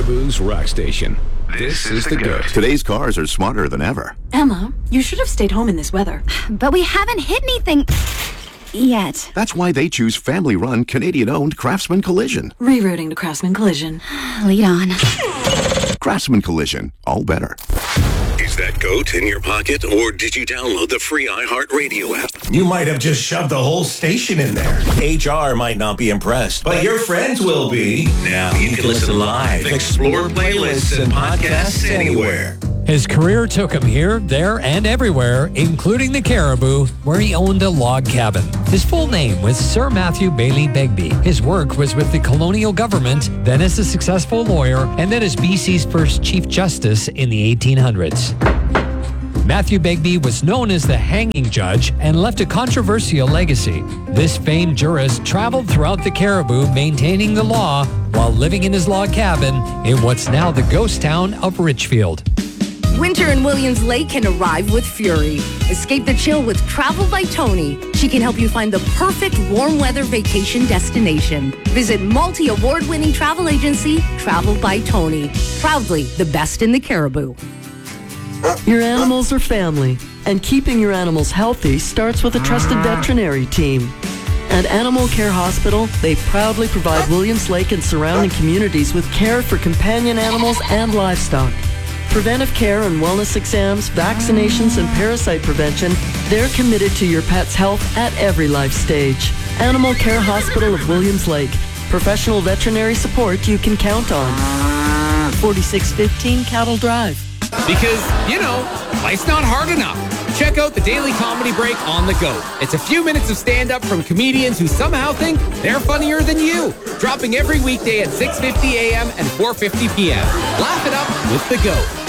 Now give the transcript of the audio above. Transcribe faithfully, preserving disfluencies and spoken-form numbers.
Caribou's rock station. This is The Goat. Today's cars are smarter than ever. Emma, you should have stayed home in this weather. But we haven't hit anything yet. That's why they choose family-run, Canadian-owned Craftsman Collision. Rerouting to Craftsman Collision. Lead on. Craftsman Collision. All better. Is that Goat in your pocket, or did you download the free iHeartRadio app? You might have just shoved the whole station in there. H R might not be impressed, but your friends will be. Now you can listen live, explore playlists and podcasts anywhere. His career took him here, there, and everywhere, including the Caribou, where he owned a log cabin. His full name was Sir Matthew Bailey Begbie. His work was with the colonial government, then as a successful lawyer, and then as B C's first Chief Justice in the eighteen hundreds. Matthew Begbie was known as the hanging judge and left a controversial legacy. This famed jurist traveled throughout the Caribou maintaining the law while living in his log cabin in what's now the ghost town of Richfield. Winter in Williams Lake can arrive with fury. Escape the chill with Travel by Tony. She can help you find the perfect warm weather vacation destination. Visit multi-award-winning travel agency Travel by Tony. Proudly the best in the Caribou. Your animals are family, and keeping your animals healthy starts with a trusted veterinary team. At Animal Care Hospital, they proudly provide Williams Lake and surrounding communities with care for companion animals and livestock. Preventive care and wellness exams, vaccinations, and parasite prevention, they're committed to your pet's health at every life stage. Animal Care Hospital of Williams Lake. Professional veterinary support you can count on. forty-six fifteen Cattle Drive. Because, you know, life's not hard enough. Check out the Daily Comedy Break on The Goat. It's a few minutes of stand-up from comedians who somehow think they're funnier than you. Dropping every weekday at six fifty a.m. and four fifty p.m. Laugh it up with The Goat.